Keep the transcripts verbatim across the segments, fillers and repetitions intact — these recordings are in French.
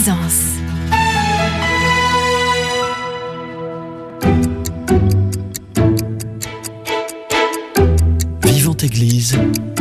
Plaisance. Vivante Église,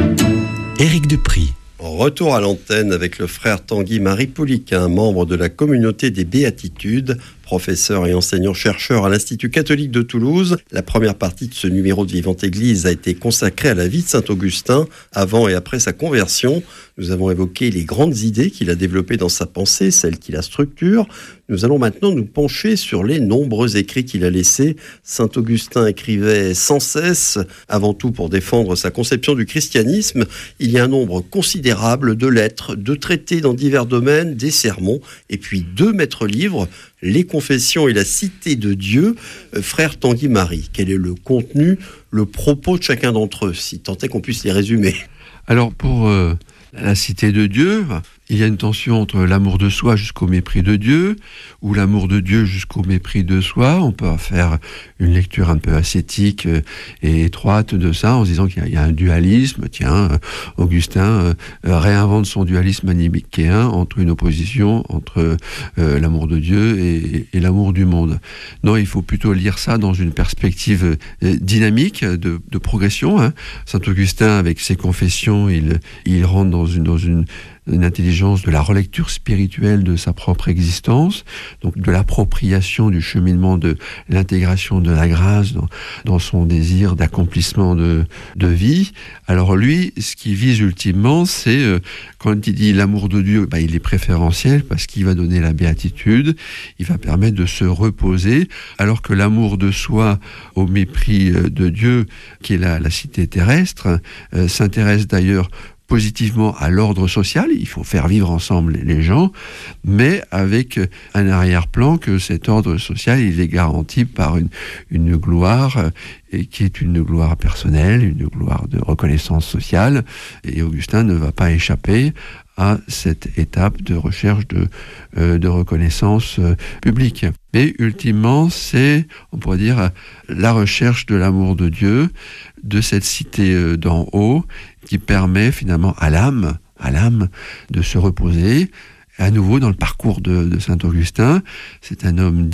Éric Dupri. Retour à l'antenne avec le frère Tanguy-Marie Pouliquin, membre de la communauté des Béatitudes, professeur et enseignant-chercheur à l'Institut catholique de Toulouse. La première partie de ce numéro de Vivante Église a été consacrée à la vie de Saint-Augustin, avant et après sa conversion. Nous avons évoqué les grandes idées qu'il a développées dans sa pensée, celles qui la structurent. Nous allons maintenant nous pencher sur les nombreux écrits qu'il a laissés. Saint-Augustin écrivait sans cesse, avant tout pour défendre sa conception du christianisme. Il y a un nombre considérable de lettres, de traités dans divers domaines, des sermons, et puis deux maîtres-livres, les Confessions et la Cité de Dieu. Euh, frère Tanguy-Marie, quel est le contenu, le propos de chacun d'entre eux, si tant est qu'on puisse les résumer? Alors pour euh, la Cité de Dieu, il y a une tension entre l'amour de soi jusqu'au mépris de Dieu, ou l'amour de Dieu jusqu'au mépris de soi. On peut faire une lecture un peu ascétique et étroite de ça, en se disant qu'il y a, il y a un dualisme. Tiens, Augustin euh, réinvente son dualisme manichéen entre une opposition entre euh, l'amour de Dieu et, et l'amour du monde. Non, il faut plutôt lire ça dans une perspective euh, dynamique de, de progression. Hein. Saint Augustin, avec ses confessions, il, il rentre dans une, dans une une intelligence de la relecture spirituelle de sa propre existence, donc de l'appropriation du cheminement de l'intégration de la grâce dans, dans son désir d'accomplissement de, de vie. Alors lui, ce qu'il vise ultimement, c'est, euh, quand il dit l'amour de Dieu, bah, il est préférentiel parce qu'il va donner la béatitude, il va permettre de se reposer, alors que l'amour de soi au mépris de Dieu, qui est la, la cité terrestre, euh, s'intéresse d'ailleurs positivement à l'ordre social. Il faut faire vivre ensemble les gens, mais avec un arrière-plan que cet ordre social, il est garanti par une, une gloire, et qui est une gloire personnelle, une gloire de reconnaissance sociale. Et Augustin ne va pas échapper à cette étape de recherche de, euh, de reconnaissance euh, publique. Mais ultimement, c'est, on pourrait dire, la recherche de l'amour de Dieu, de cette cité euh, d'en haut, qui permet finalement à l'âme, à l'âme de se reposer. À nouveau, dans le parcours de, de Saint Augustin, c'est un homme